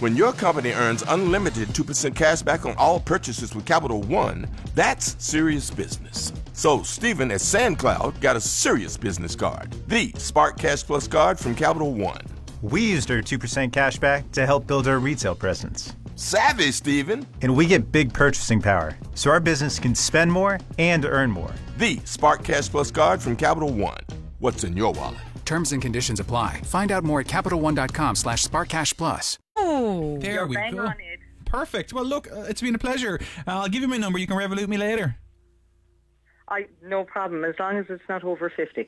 When your company earns unlimited 2% cash back on all purchases with Capital One, that's serious business. So Stephen at SandCloud got a serious business card, the Spark Cash Plus card from Capital One. We used our 2% cash back to help build our retail presence. Savvy, Stephen. And we get big purchasing power, so our business can spend more and earn more. The Spark Cash Plus card from Capital One. What's in your wallet? Terms and conditions apply. Find out more at CapitalOne.com/SparkCashPlus. Oh, There we go. Perfect. Well, look, it's been a pleasure. I'll give you my number. You can Revolut me later. No problem, as long as it's not over 50.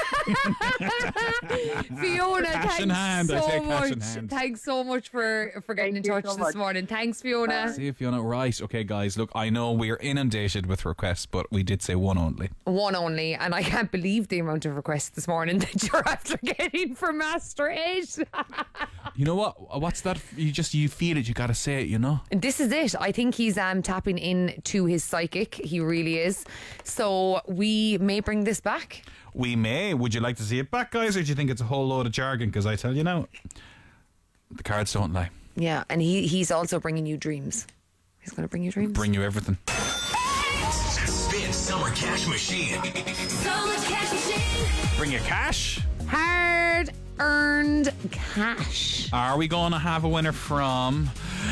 Fiona, Cash in hand. I say cash in hand. Thanks so much for getting in touch this morning. Thanks, Fiona. See if Fiona. Right. Okay, guys. Look, I know we're inundated with requests, but we did say one only. One only, and I can't believe the amount of requests this morning that you're after getting for Master 8. You know what? What's that? You feel it. You got to say it, you know? This is it. I think he's tapping into his psychic. He really is. So we may bring this back. We may. Would you like to see it back, guys, or do you think it's a whole load of jargon? Because I tell you now, the cards don't lie. Yeah, and he's also bringing you dreams. He's going to bring you dreams. Bring you everything. Spin Summer Cash Machine. Summer Cash Machine. Bring your cash. Hard earned cash. Are we going to have a winner from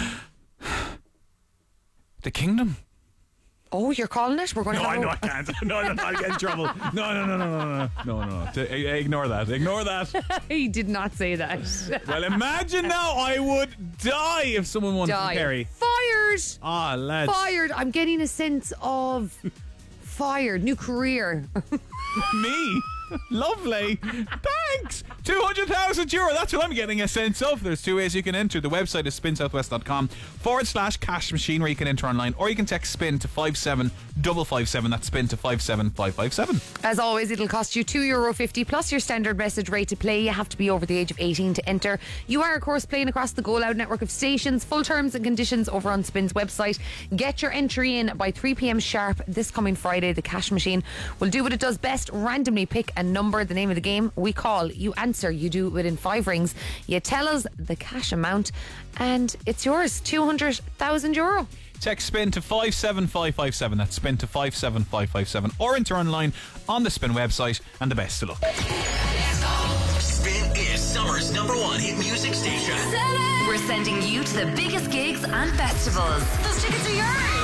the Kingdom? Oh, you're calling it? We're going to have I can't. No, I'll get in trouble. No. Ignore that. He did not say that. Well, imagine now I would die if someone won from Kerry. Fired. Ah, lads. Fired. I'm getting a sense of fired. New career. Me? Lovely. Thanks. €200,000. That's what I'm getting a sense of. There's two ways you can enter. The website is spinsouthwest.com/cash machine, where you can enter online, or you can text spin to 57557. That's spin to 57557. As always, it'll cost you €2.50 plus your standard message rate to play. You have to be over the age of 18 to enter. You are, of course, playing across the Go Loud network of stations. Full terms and conditions over on Spin's website. Get your entry in by 3 p.m. sharp this coming Friday. The cash machine will do what it does best: randomly pick a number, the name of the game. We call, you answer, you do it within 5 rings. You tell us the cash amount, and it's yours. €200,000. Text spin to 57557. That's spin to 57557, or enter online on the Spin website, and the best of luck. Spin is summer's #1 hit music station. We're sending you to the biggest gigs and festivals. Those tickets are yours.